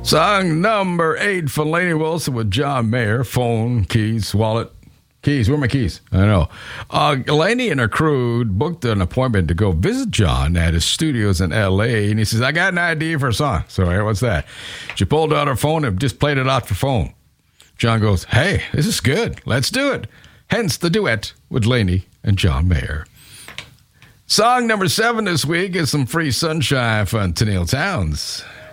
Song number 8 for Lainey Wilson with John Mayer. Phone, keys, wallet. Keys, where are my keys? I know. Lainey and her crew booked an appointment to go visit John at his studios in L.A., and he says, I got an idea for a song. So, hey, what's that? She pulled out her phone and just played it off her phone. John goes, hey, this is good. Let's do it. Hence the duet with Lainey and John Mayer. Song number 7 this week is some Free Sunshine from Tennille Townes.